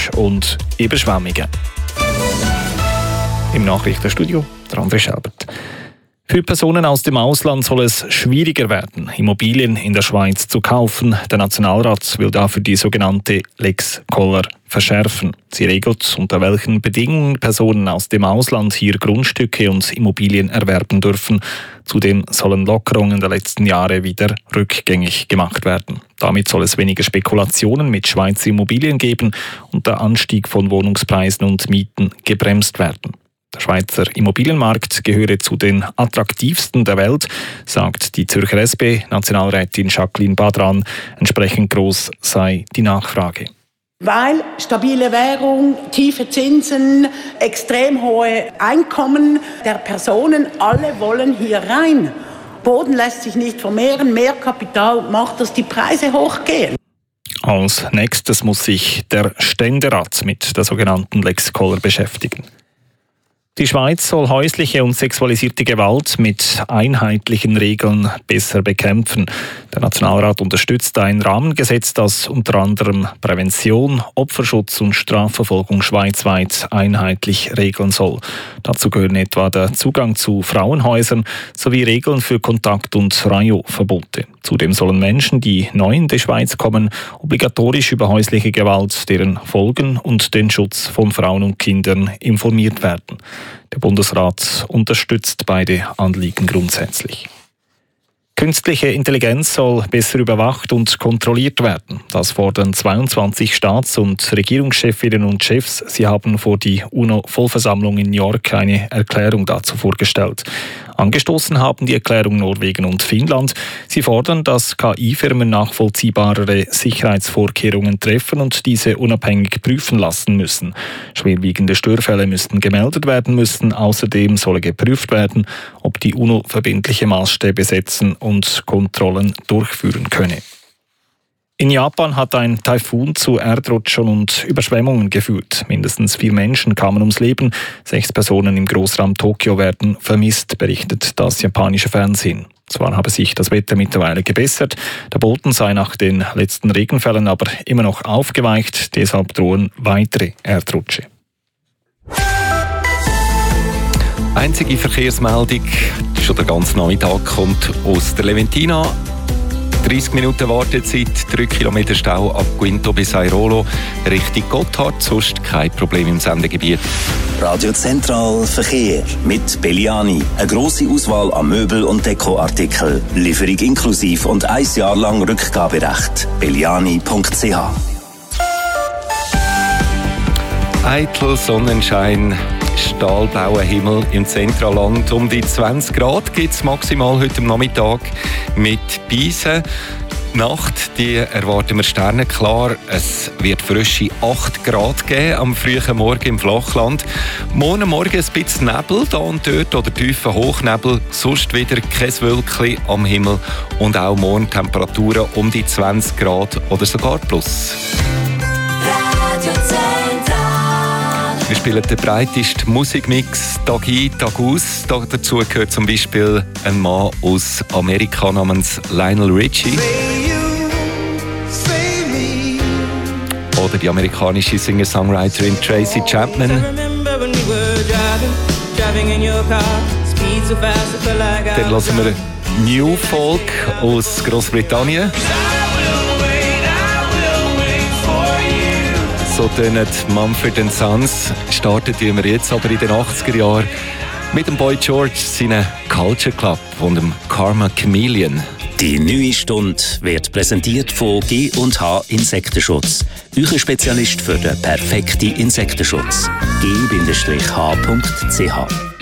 Matsch und Überschwemmungen. Im Nachrichtenstudio der André Schelbert. Für Personen aus dem Ausland soll es schwieriger werden, Immobilien in der Schweiz zu kaufen. Der Nationalrat will dafür die sogenannte Lex Koller verschärfen. Sie regelt, unter welchen Bedingungen Personen aus dem Ausland hier Grundstücke und Immobilien erwerben dürfen. Zudem sollen Lockerungen der letzten Jahre wieder rückgängig gemacht werden. Damit soll es weniger Spekulationen mit Schweizer Immobilien geben und der Anstieg von Wohnungspreisen und Mieten gebremst werden. Der Schweizer Immobilienmarkt gehöre zu den attraktivsten der Welt, sagt die Zürcher SP-Nationalrätin Jacqueline Badran. Entsprechend groß sei die Nachfrage. Weil stabile Währung, tiefe Zinsen, extrem hohe Einkommen der Personen, alle wollen hier rein. Boden lässt sich nicht vermehren, mehr Kapital macht, dass die Preise hochgehen. Als nächstes muss sich der Ständerat mit der sogenannten Lex Koller beschäftigen. Die Schweiz soll häusliche und sexualisierte Gewalt mit einheitlichen Regeln besser bekämpfen. Der Nationalrat unterstützt ein Rahmengesetz, das unter anderem Prävention, Opferschutz und Strafverfolgung schweizweit einheitlich regeln soll. Dazu gehören etwa der Zugang zu Frauenhäusern sowie Regeln für Kontakt- und Rajo-Verbote. Zudem sollen Menschen, die neu in die Schweiz kommen, obligatorisch über häusliche Gewalt, deren Folgen und den Schutz von Frauen und Kindern informiert werden. Der Bundesrat unterstützt beide Anliegen grundsätzlich. Künstliche Intelligenz soll besser überwacht und kontrolliert werden. Das fordern 22 Staats- und Regierungschefinnen und Chefs. Sie haben vor die UNO-Vollversammlung in New York eine Erklärung dazu vorgestellt. Angestoßen haben die Erklärung Norwegen und Finnland. Sie fordern, dass KI-Firmen nachvollziehbarere Sicherheitsvorkehrungen treffen und diese unabhängig prüfen lassen müssen. Schwerwiegende Störfälle müssten gemeldet werden müssen. Außerdem solle geprüft werden, ob die UNO verbindliche Maßstäbe setzen und Kontrollen durchführen könne. In Japan hat ein Taifun zu Erdrutschen und Überschwemmungen geführt. Mindestens 4 Menschen kamen ums Leben. 6 Personen im Großraum Tokio werden vermisst, berichtet das japanische Fernsehen. Zwar habe sich das Wetter mittlerweile gebessert, der Boden sei nach den letzten Regenfällen aber immer noch aufgeweicht. Deshalb drohen weitere Erdrutsche. Einzige Verkehrsmeldung, schon der ganze Nachmittag, kommt aus der Leventina. 30 Minuten Wartezeit, 3 Kilometer Stau ab Quinto bis Airolo Richtung Gotthard, sonst kein Problem im Sendegebiet. Radio Zentral Verkehr mit Belliani. Eine grosse Auswahl an Möbel- und Dekoartikeln. Lieferung inklusiv und 1 Jahr lang Rückgaberecht. belliani.ch. Eitel Sonnenschein, stahlblauer Himmel im Zentralland. Um die 20 Grad gibt es maximal heute Nachmittag mit Beisen. Nacht, die erwarten wir sternenklar. Es wird frische 8 Grad geben am frühen Morgen im Flachland. Morgen ein bisschen Nebel da und dort oder tiefer Hochnebel. Sonst wieder kein Wölkchen am Himmel. Und auch morgen Temperaturen um die 20 Grad oder sogar plus. Wir spielen den breitesten Musikmix Tag ein, Tag aus. Dazu gehört zum Beispiel ein Mann aus Amerika namens Lionel Richie. Oder die amerikanische Singer-Songwriterin Tracy Chapman. Dann hören wir New Folk aus Großbritannien. So tönen Mumford & Sons. Starten wir jetzt aber in den 80er Jahren mit dem Boy George, seinem Culture Club und dem Karma Chameleon. Die neue Stunde wird präsentiert von G&H Insektenschutz. Euer Spezialist für den perfekten Insektenschutz. g-h.ch